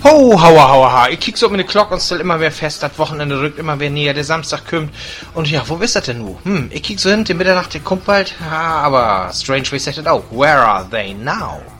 Ho, hauer, hauer, ha. Ich kick so mit der Glock und stell immer mehr fest, das Wochenende rückt immer mehr näher, der Samstag kommt. Und ja, wo bist das denn nu? Ich kick so hin, die Mitternacht, der kommt bald. Ja, aber strange, wie sagt das auch? Where are they now?